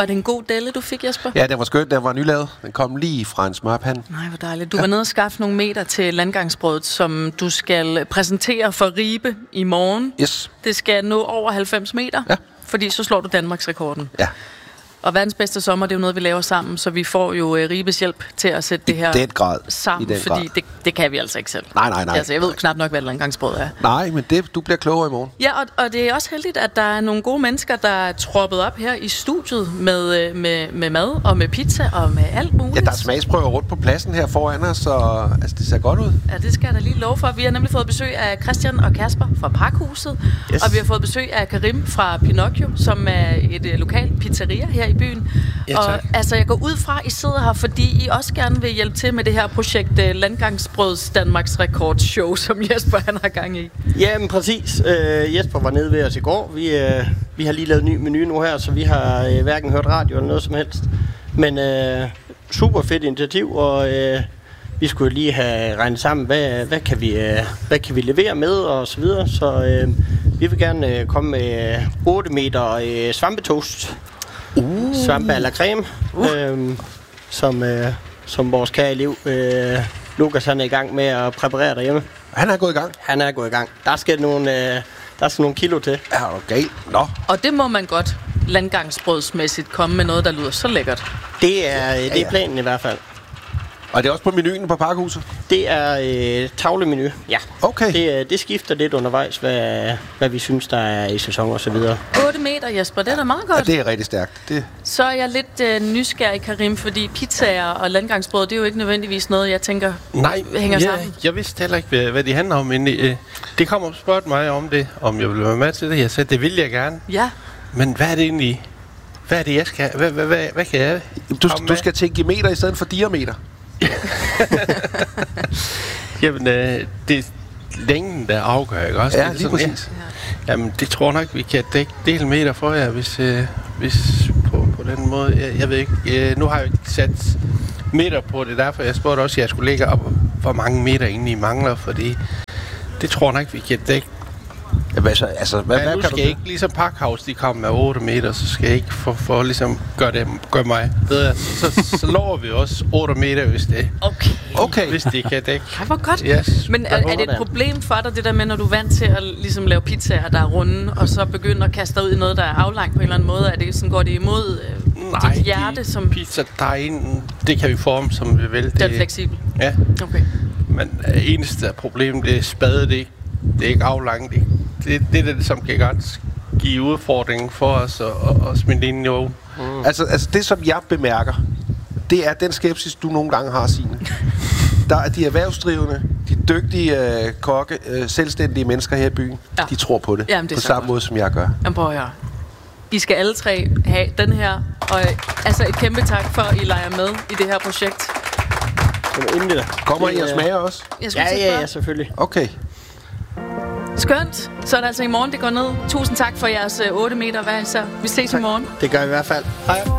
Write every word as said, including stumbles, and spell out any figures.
Var det en god delle, du fik, Jesper? Ja, den var skøn. Den var nylavet. Den kom lige fra en smørpande. Nej, hvor dejligt. Du ja. var nede og skaffe nogle meter til landgangsbrødet, som du skal præsentere for Ribe i morgen. Yes. Det skal nå over halvfems meter, ja. fordi så slår du Danmarks rekorden. Ja. Og verdens bedste sommer, det er jo noget, vi laver sammen, så vi får jo uh, Ribes hjælp til at sætte det her I den grad. sammen, I den fordi grad. Det, det kan vi altså ikke selv. Nej, nej, nej. Altså, jeg ved knap nok, hvad landgangsbrød er. Nej, men det, du bliver klogere i morgen. Ja, og, og det er også heldigt, at der er nogle gode mennesker, der er troppet op her i studiet med, med, med mad og med pizza og med alt muligt. Ja, der er smagsprøver rundt på pladsen her foran os, så altså, det ser godt ud. Ja, det skal jeg da lige love for. Vi har nemlig fået besøg af Christian og Kasper fra Pakhuset, yes. og vi har fået besøg af Karim fra Pinocchio, som er et uh, lokalt pizzeria her i byen. Ja, og altså, jeg går ud fra, at I sidder her, fordi I også gerne vil hjælpe til med det her projekt uh, Landgangsbrøds Danmarks Rekordshow, som Jesper han har gang i. Jamen præcis. Øh, Jesper var nede ved os i går. Vi, øh, vi har lige lavet en ny menu nu her, så vi har øh, hverken hørt radio eller noget som helst. Men øh, super fedt initiativ, og øh, vi skulle lige have regnet sammen, hvad, hvad, kan vi, øh, hvad kan vi levere med og så videre. Så øh, vi vil gerne øh, komme med otte meter øh, svampetoast. Uh. Svampe à la creme, uh. øh, som, øh, som vores kære elev øh, Lukas han er i gang med at præparere derhjemme. Han er gået i gang? Han er gået i gang. Der skal nogle, øh, der skal nogle kilo til. Er du gal? Nå. Og det må man godt landgangsbrødsmæssigt komme med noget, der lyder så lækkert. Det er, det er ja, ja. planen i hvert fald. Og det er også på menuen på Pakhuset? Det er øh, tavlemenu, ja. Okay. Det, det skifter lidt undervejs, hvad, hvad vi synes, der er i sæson og så videre. otte meter, Jesper, det er da meget godt. Ja, det er rigtig stærkt. Det... Så er jeg lidt øh, nysgerrig, Karim, fordi pizzaer og landgangsbrød, det er jo ikke nødvendigvis noget, jeg tænker Nej, hænger ja, sammen. Jeg vidste heller ikke, hvad, hvad de handler om, men øh, det kom og spurgte mig om det, om jeg ville være med til det. Jeg sagde, det vil jeg gerne. Ja. Men hvad er det egentlig? Hvad er det, jeg skal? Hvad, hvad, hvad, hvad kan jeg? Du, du skal tænke i meter i stedet for diameter. Jamen, øh, det er længden, der afgør, ikke også? Ja, det lige sådan, præcis. Ja. Jamen, det tror nok, vi kan dække del meter for jer, hvis, øh, hvis på, på den måde. Jeg, jeg ved ikke, øh, nu har jeg ikke sat meter på det, derfor jeg spurgte også, at jeg skulle lægge op, hvor mange meter egentlig mangler, fordi det tror nok, vi kan dække. Ja, altså, altså, hvad, Men hvad nu kan skal du jeg ikke, ligesom Pakhuset, de kommer med otte meter, så skal jeg ikke for, for ligesom gøre, det, gøre mig bedre. Så, så, så lover vi også otte meter, hvis det, okay. Okay. hvis det kan dække. Ej, hvor godt. Yes. Men er, er det et problem for dig, det der med, når du er vant til at ligesom lave pizzaer, der er runde, og så begynder at kaste dig ud i noget, der er aflangt på en eller anden måde? Er det sådan, går det imod øh, Nej, dit hjerte? Som pizza dejen, det kan vi forme, som vi vil. Det, det er fleksibelt? Ja. Okay. Men øh, eneste problem, det er spade, det, det er ikke aflangt. Det, det, det er det, som kan godt give udfordringen for os og, og, og smide ind i ovnen. Mm. Altså, altså det, som jeg bemærker, det er den skepsis, du nogle gange har, Signe. Der er de erhvervsdrivende, de dygtige øh, kokke, øh, selvstændige mennesker her i byen, ja. De tror på det. Jamen, det på samme godt. måde, som jeg gør. Jamen, prøv at høre. I skal alle tre have den her, og altså et kæmpe tak for, at I leger med i det her projekt. Kommer I og smager også? Ja, ja, ja, selvfølgelig. Okay. Skønt. Så er det altså i morgen, det går ned. Tusind tak for jeres otte meter hver især. Vi ses tak. i morgen. Det gør i hvert fald. Hej.